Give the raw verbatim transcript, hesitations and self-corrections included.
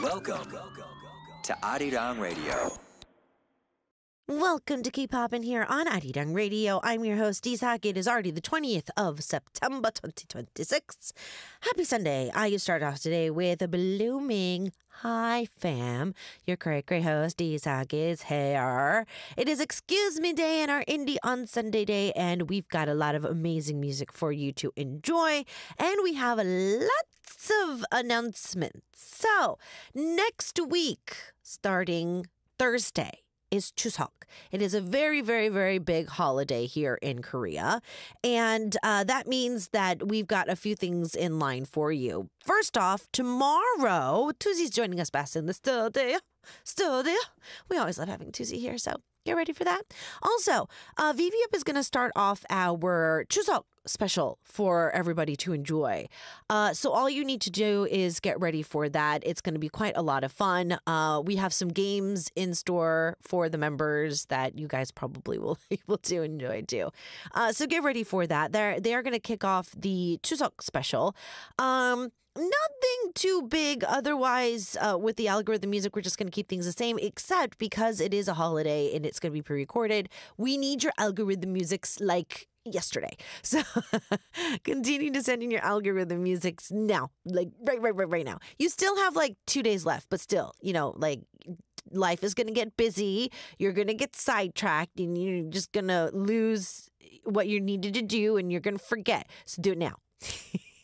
Welcome to Arirang Radio. Welcome to Keep Poppin' here on Arirang Radio. I'm your host, Isak. It is already the twentieth of September twenty twenty-six. Happy Sunday. I start off today with a blooming hi, fam. Your correct great host, Isak, is here. It is Excuse Me Day and our Indie on Sunday Day, and we've got a lot of amazing music for you to enjoy, and we have lots of announcements. So, next week, starting Thursday, is Chuseok. It is a very, very, very big holiday here in Korea. And uh, that means that we've got a few things in line for you. First off, tomorrow, Tuzi's joining us back in the studio. Studio. We always love having Tuzi here, so get ready for that. Also, uh, V V Up is going to start off our Chuseok special for everybody to enjoy. Uh, so all you need to do is get ready for that. It's going to be quite a lot of fun. Uh, we have some games in store for the members that you guys probably will be able to enjoy too. Uh, so get ready for that. They're, they are going to kick off the Chuseok special. Um, Nothing too big otherwise uh, with the algorithm music. We're just going to keep things the same, except because it is a holiday and it's going to be pre-recorded. We need your algorithm musics like yesterday. So continue to send in your algorithm musics now, like right, right, right, right now. You still have like two days left, but still, you know, like life is going to get busy. You're going to get sidetracked and you're just going to lose what you needed to do and you're going to forget. So do it now.